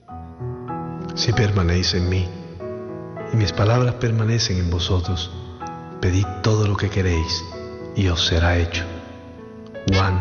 Si permanecéis en mí y mis palabras permanecen en vosotros, pedid todo lo que queréis y os será hecho. Juan